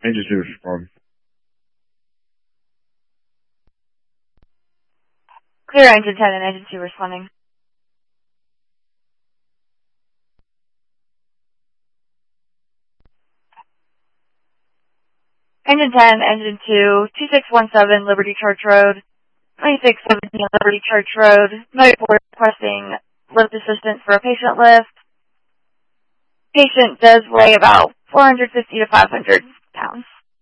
Engine 2 respond. Clear Engine 10 and Engine 2 responding. Engine 10, Engine 2, 2617 Liberty Church Road, 2617 Liberty Church Road, Note 4 requesting lift assistance for a patient lift. Patient does weigh about 450 to 500 pounds.